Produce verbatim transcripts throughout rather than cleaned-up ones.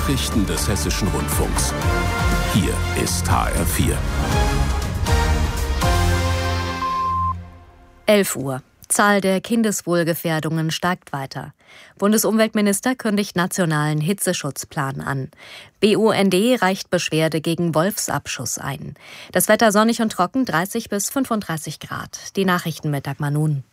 Nachrichten des Hessischen Rundfunks. Hier ist H R vier. elf Uhr. Zahl der Kindeswohlgefährdungen steigt weiter. Bundesumweltminister kündigt nationalen Hitzeschutzplan an. B U N D reicht Beschwerde gegen Wolfsabschuss ein. Das Wetter sonnig und trocken, dreißig bis fünfunddreißig Grad. Die Nachrichten mit Dagmar Nun.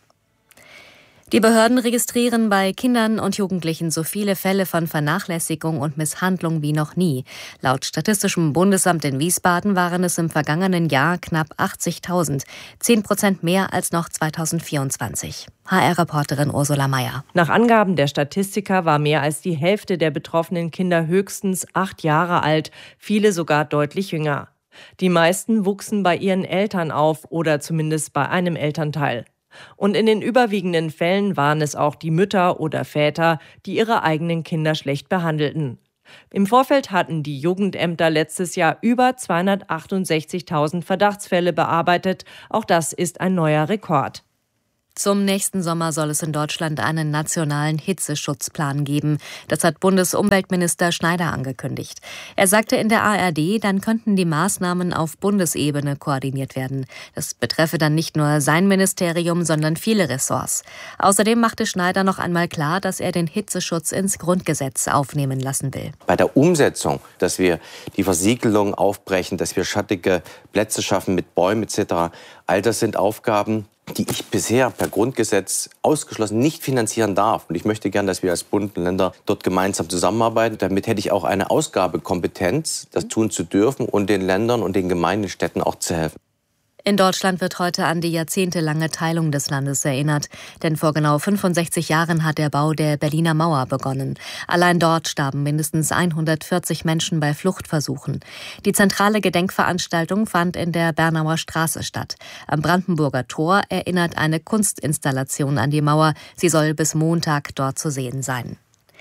Die Behörden registrieren bei Kindern und Jugendlichen so viele Fälle von Vernachlässigung und Misshandlung wie noch nie. Laut Statistischem Bundesamt in Wiesbaden waren es im vergangenen Jahr knapp achtzigtausend, zehn Prozent mehr als noch zweitausendvierundzwanzig. H R-Reporterin Ursula Mayer. Nach Angaben der Statistiker war mehr als die Hälfte der betroffenen Kinder höchstens acht Jahre alt, viele sogar deutlich jünger. Die meisten wuchsen bei ihren Eltern auf oder zumindest bei einem Elternteil. Und in den überwiegenden Fällen waren es auch die Mütter oder Väter, die ihre eigenen Kinder schlecht behandelten. Im Vorfeld hatten die Jugendämter letztes Jahr über zweihundertachtundsechzigtausend Verdachtsfälle bearbeitet. Auch das ist ein neuer Rekord. Zum nächsten Sommer soll es in Deutschland einen nationalen Hitzeschutzplan geben. Das hat Bundesumweltminister Schneider angekündigt. Er sagte in der A R D, dann könnten die Maßnahmen auf Bundesebene koordiniert werden. Das betreffe dann nicht nur sein Ministerium, sondern viele Ressorts. Außerdem machte Schneider noch einmal klar, dass er den Hitzeschutz ins Grundgesetz aufnehmen lassen will. Bei der Umsetzung, dass wir die Versiegelung aufbrechen, dass wir schattige Plätze schaffen mit Bäumen et cetera, all das sind Aufgaben, die ich bisher per Grundgesetz ausgeschlossen nicht finanzieren darf. Und ich möchte gern, dass wir als Bund und Länder dort gemeinsam zusammenarbeiten. Damit hätte ich auch eine Ausgabekompetenz, das tun zu dürfen und den Ländern und den Gemeinden, Städten auch zu helfen. In Deutschland wird heute an die jahrzehntelange Teilung des Landes erinnert. Denn vor genau fünfundsechzig Jahren hat der Bau der Berliner Mauer begonnen. Allein dort starben mindestens hundertvierzig Menschen bei Fluchtversuchen. Die zentrale Gedenkveranstaltung fand in der Bernauer Straße statt. Am Brandenburger Tor erinnert eine Kunstinstallation an die Mauer. Sie soll bis Montag dort zu sehen sein.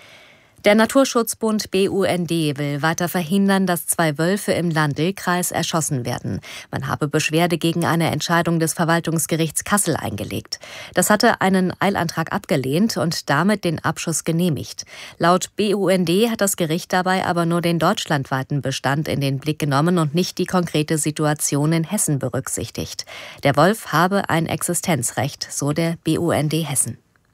Der Naturschutzbund B U N D will weiter verhindern, dass zwei Wölfe im Lahn-Dill-Kreis erschossen werden. Man habe Beschwerde gegen eine Entscheidung des Verwaltungsgerichts Kassel eingelegt. Das hatte einen Eilantrag abgelehnt und damit den Abschuss genehmigt. Laut B U N D hat das Gericht dabei aber nur den deutschlandweiten Bestand in den Blick genommen und nicht die konkrete Situation in Hessen berücksichtigt. Der Wolf habe ein Existenzrecht, so der B U N D Hessen.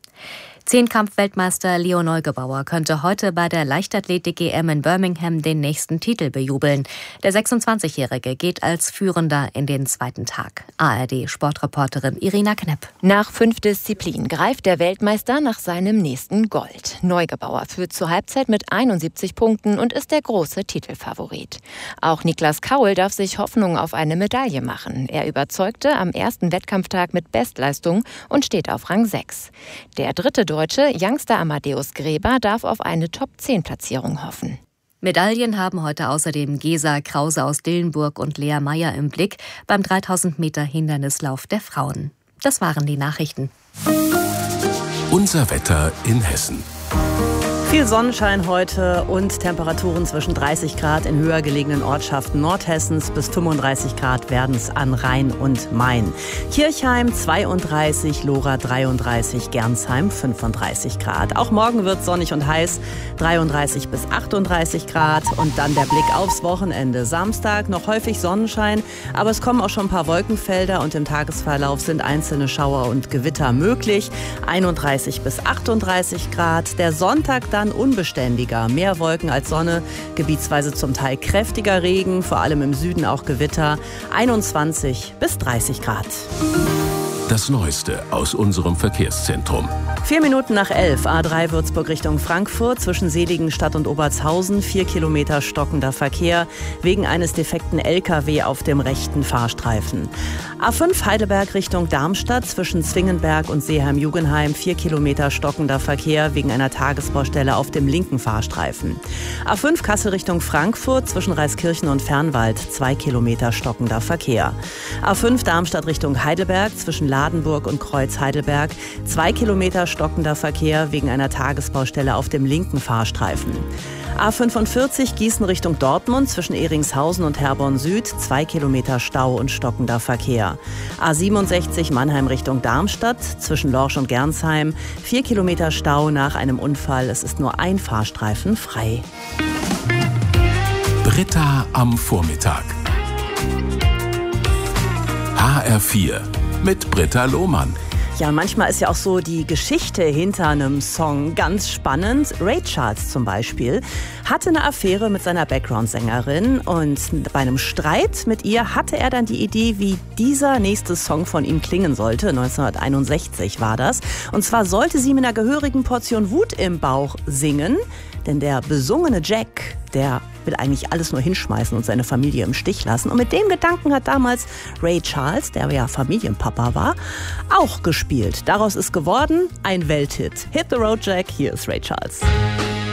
Zehnkampf-Weltmeister Leo Neugebauer könnte heute bei der Leichtathletik-G M in Birmingham den nächsten Titel bejubeln. Der sechsundzwanzigjährige geht als Führender in den zweiten Tag. A R D-Sportreporterin Irina Knepp. Nach fünf Disziplinen greift der Weltmeister nach seinem nächsten Gold. Neugebauer führt zur Halbzeit mit einundsiebzig Punkten und ist der große Titelfavorit. Auch Niklas Kaul darf sich Hoffnung auf eine Medaille machen. Er überzeugte am ersten Wettkampftag mit Bestleistung und steht auf Rang sechs. Der dritte Deutsche, Youngster Amadeus Gräber, darf auf eine Top zehn Platzierung hoffen. Medaillen haben heute außerdem Gesa Krause aus Dillenburg und Lea Meyer im Blick beim dreitausend Meter Hindernislauf der Frauen. Das waren die Nachrichten. Unser Wetter in Hessen. Viel Sonnenschein heute und Temperaturen zwischen dreißig Grad in höher gelegenen Ortschaften Nordhessens bis fünfunddreißig Grad werden es an Rhein und Main. Kirchheim zweiunddreißig, Lora dreiunddreißig, Gernsheim fünfunddreißig Grad. Auch morgen wird es sonnig und heiß, dreiunddreißig bis achtunddreißig Grad. Und dann der Blick aufs Wochenende. Samstag noch häufig Sonnenschein, aber es kommen auch schon ein paar Wolkenfelder und im Tagesverlauf sind einzelne Schauer und Gewitter möglich. einunddreißig bis achtunddreißig Grad. Der Sonntag dann unbeständiger. Mehr Wolken als Sonne, gebietsweise zum Teil kräftiger Regen, vor allem im Süden auch Gewitter. einundzwanzig bis dreißig Grad. Das Neueste aus unserem Verkehrszentrum. Vier Minuten nach elf, A drei Würzburg Richtung Frankfurt, zwischen Seligenstadt und Obertshausen, vier Kilometer stockender Verkehr, wegen eines defekten L K W auf dem rechten Fahrstreifen. A fünf Heidelberg Richtung Darmstadt, zwischen Zwingenberg und Seeheim-Jugenheim, vier Kilometer stockender Verkehr, wegen einer Tagesbaustelle auf dem linken Fahrstreifen. A fünf Kassel Richtung Frankfurt, zwischen Reiskirchen und Fernwald, zwei Kilometer stockender Verkehr. A fünf Darmstadt Richtung Heidelberg, zwischen Ladenburg und Kreuz Heidelberg. Zwei Kilometer stockender Verkehr wegen einer Tagesbaustelle auf dem linken Fahrstreifen. A fünfundvierzig Gießen Richtung Dortmund zwischen Ehringshausen und Herborn Süd. Zwei Kilometer Stau und stockender Verkehr. A siebenundsechzig Mannheim Richtung Darmstadt zwischen Lorsch und Gernsheim. Vier Kilometer Stau nach einem Unfall. Es ist nur ein Fahrstreifen frei. Britta am Vormittag. H R vier mit Britta Lohmann. Ja, manchmal ist ja auch so die Geschichte hinter einem Song ganz spannend. Ray Charles zum Beispiel hatte eine Affäre mit seiner Background-Sängerin und bei einem Streit mit ihr hatte er dann die Idee, wie dieser nächste Song von ihm klingen sollte. neunzehnhunderteinundsechzig war das. Und zwar sollte sie mit einer gehörigen Portion Wut im Bauch singen, denn der besungene Jack, der will eigentlich alles nur hinschmeißen und seine Familie im Stich lassen. Und mit dem Gedanken hat damals Ray Charles, der ja Familienpapa war, auch gespielt. Daraus ist geworden ein Welthit. Hit the Road Jack, hier ist Ray Charles.